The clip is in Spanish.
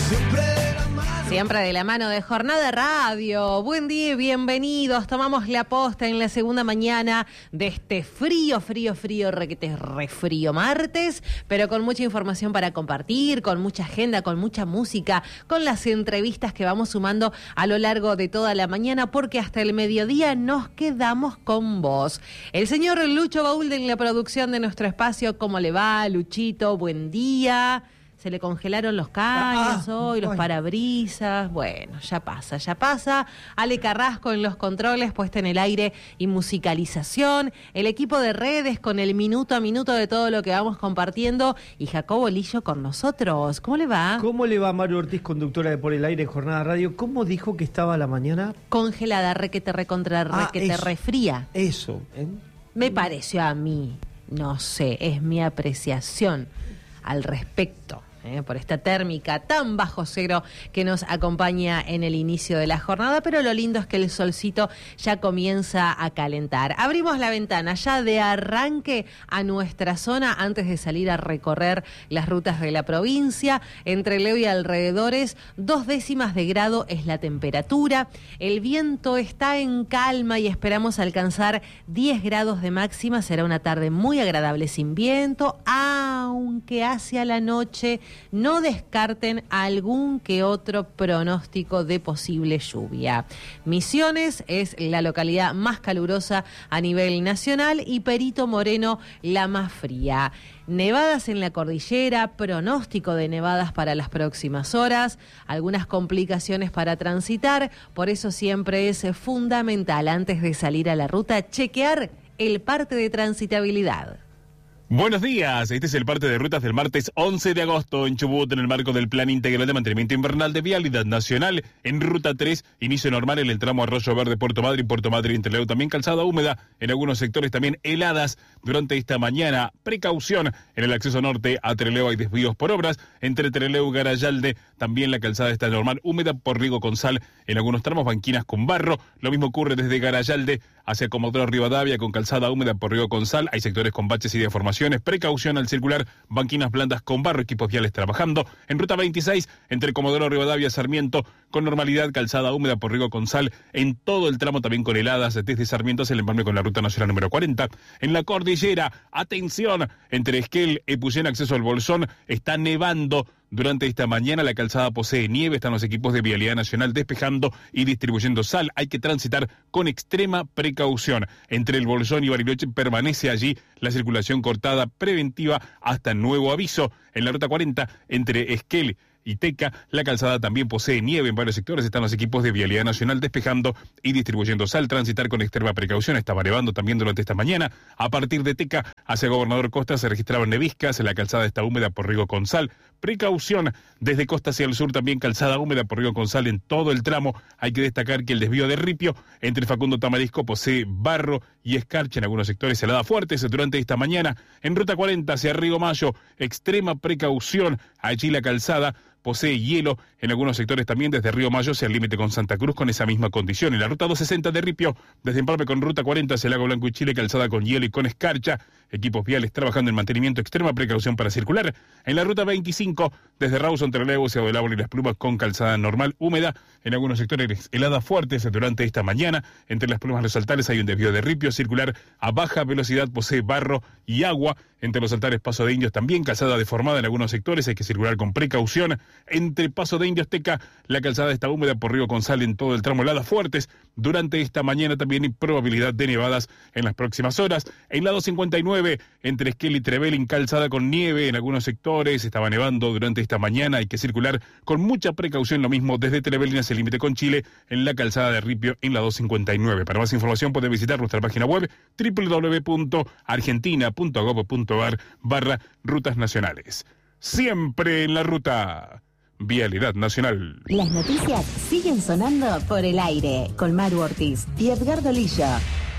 Siempre de la mano de Jornada Radio. Buen día y bienvenidos. Tomamos la posta en la segunda mañana de este frío, requete refrío martes, pero con mucha información para compartir, con mucha agenda, con mucha música, con las entrevistas que vamos sumando a lo largo de toda la mañana, porque hasta el mediodía nos quedamos con vos. El señor Lucho Baúl en la producción de nuestro espacio. ¿Cómo le va, Luchito? Buen día. Se le congelaron los caños hoy, los parabrisas. Bueno, ya pasa. Ale Carrasco en los controles, puesta en el aire y musicalización. El equipo de redes con el minuto a minuto de todo lo que vamos compartiendo. Y Jacobo Lillo con nosotros. ¿Cómo le va? ¿Cómo le va, Maru Ortiz, conductora de Por el Aire, Jornada Radio? ¿Cómo dijo que estaba la mañana? Congelada, requete refría. Eso. Me pareció a mí, no sé, es mi apreciación al respecto. Por esta térmica tan bajo cero que nos acompaña en el inicio de la jornada, pero lo lindo es que el solcito ya comienza a calentar. Abrimos la ventana ya de arranque a nuestra zona antes de salir a recorrer las rutas de la provincia. Entre Leo y alrededores, 2 décimas de grado es la temperatura. El viento está en calma y esperamos alcanzar 10 grados de máxima. Será una tarde muy agradable sin viento, aunque hacia la noche no descarten algún que otro pronóstico de posible lluvia. Misiones es la localidad más calurosa a nivel nacional y Perito Moreno la más fría. Nevadas en la cordillera, pronóstico de nevadas para las próximas horas, algunas complicaciones para transitar, por eso siempre es fundamental antes de salir a la ruta chequear el parte de transitabilidad. Buenos días, este es el parte de rutas del martes 11 de agosto en Chubut en el marco del Plan Integral de Mantenimiento Invernal de Vialidad Nacional. En Ruta 3, inicio normal en el tramo Arroyo Verde, Puerto Madryn, Puerto Madryn, Interleu, también calzada húmeda, en algunos sectores también heladas durante esta mañana. Precaución en el acceso norte a Trelew, hay desvíos por obras, entre Trelew y Garayalde, también la calzada está normal, húmeda por riego con sal, en algunos tramos banquinas con barro, lo mismo ocurre desde Garayalde hacia Comodoro Rivadavia con calzada húmeda por riego con sal, hay sectores con baches y deformaciones. Precaución al circular, banquinas blandas con barro, equipos viales trabajando. En ruta 26, entre Comodoro Rivadavia y Sarmiento, con normalidad, calzada húmeda por riego con sal, en todo el tramo también con heladas, desde Sarmiento hacia el empalme con la ruta nacional número 40. En la cordillera, atención, entre Esquel y Epuyén, acceso al Bolsón, está nevando. Durante esta mañana la calzada posee nieve, están los equipos de Vialidad Nacional despejando y distribuyendo sal. Hay que transitar con extrema precaución. Entre el Bolsón y Bariloche permanece allí la circulación cortada preventiva hasta nuevo aviso. En la ruta 40, entre Esquel y Teca, la calzada también posee nieve en varios sectores, están los equipos de Vialidad Nacional despejando y distribuyendo sal, transitar con extrema precaución, estaba nevando también durante esta mañana. A partir de Teca hacia Gobernador Costa se registraban neviscas, la calzada está húmeda por riego con sal, precaución desde Costa hacia el sur también calzada húmeda por riego con sal en todo el tramo. Hay que destacar que el desvío de Ripio entre Facundo Tamarisco posee barro y escarcha en algunos sectores, heladas fuertes durante esta mañana. En ruta 40 hacia Río Mayo, extrema precaución, allí la calzada posee hielo en algunos sectores también, desde Río Mayo hacia el límite con Santa Cruz con esa misma condición. En la ruta 260 de Ripio, desde Empalme con ruta 40 hacia Lago Blanco y Chile, calzada con hielo y con escarcha, equipos viales trabajando en mantenimiento, extrema precaución para circular. En la ruta 25, desde Rawson, Trelew hacia el Árbol y las Plumas con calzada normal húmeda, en algunos sectores heladas fuertes durante esta mañana. Entre las Plumas y los altares hay un desvío de Ripio, circular a baja velocidad posee barro y agua. Entre los altares Paso de Indios también calzada deformada en algunos sectores, hay que circular con precaución. Entre Paso de Indios Teca, la calzada está húmeda por riego con sal en todo el tramo, heladas fuertes. Durante esta mañana también hay probabilidad de nevadas en las próximas horas. En la 259, entre Esquel y Trevelin, calzada con nieve en algunos sectores, estaba nevando durante esta mañana, hay que circular con mucha precaución, lo mismo desde Trevelin hacia el límite con Chile, en la calzada de Ripio en la 259. Para más información puede visitar nuestra página web www.argentina.gov.ar/rutas nacionales. Siempre en la ruta. Vialidad Nacional. Las noticias siguen sonando por el aire con Maru Ortiz y Edgardo Lillo.